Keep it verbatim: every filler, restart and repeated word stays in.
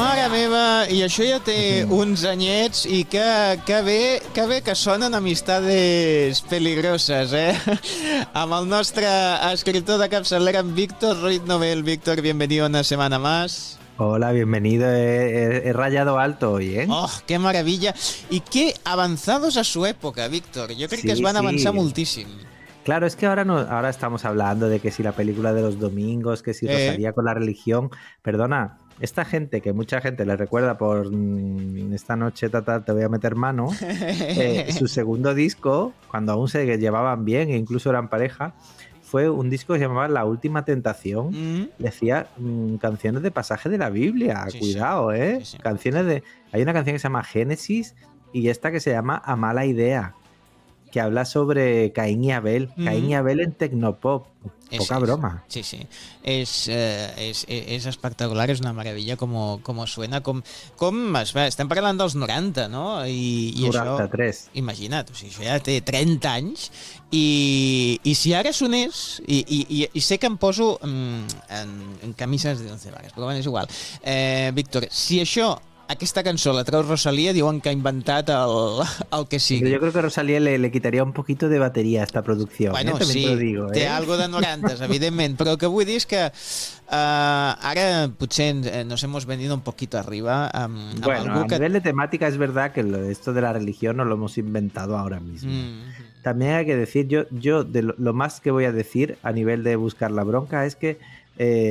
Mare meva, i això ja té uns anyets i que, que, bé, que bé que sonen amistades peligroses, eh? Amb el nostre escritor de capçalera, Víctor Ruiz Novel. Víctor, bienvenido una semana más. Hola, bienvenido. He, he, he rayado alto hoy, ¿eh? ¡Oh, qué maravilla! Y qué avanzados a su época, Víctor. Yo creo Sí, que es van a sí. avançar moltíssim. Claro, es que ahora, no, ahora estamos hablando de que si la película de los domingos, que si Eh. Rosalía con la religión. Perdona, esta gente, que mucha gente le recuerda por mmm, esta noche tata, te voy a meter mano, eh, su segundo disco, cuando aún se llevaban bien e incluso eran pareja, fue un disco que se llamaba La Última Tentación. Mm. Decía mmm, canciones de pasaje de la Biblia, Sí, cuidado, sí. ¿eh? Sí, sí. Canciones de... Hay una canción que se llama Génesis y esta que se llama A Mala Idea, que habla sobre Caín y Abel. Mm. Caín y Abel en Tecnopop. Es, Poca es, broma. Sí, sí. És, eh, és, és espectacular, és una meravella com, com suena, com, com es va, estem parlant dels noranta, no? I, i noranta-tres. Això, imagina't, o sigui, això ja té trenta anys i, i si ara sonés, i, i, i sé que em poso mm, en, en camises de once varas, però bueno, és igual. Eh, Víctor, si això aquesta cançó la treu Rosalía, diuen que ha inventat el, el que sigui. Pero yo creo que Rosalía le, le quitaría un poquito de batería a esta producción. Bueno, eh? También sí, te lo digo, té eh? algo de norantes, evidentment, però el que vull dir és que uh, ara potser nos hemos venido un poquito arriba amb, amb bueno, algú a que... nivel de temática es verdad que lo, esto de la religión no lo hemos inventado ahora mismo. Mm. También hay que decir, yo, yo de lo, lo más que voy a decir a nivel de buscar la bronca es que eh,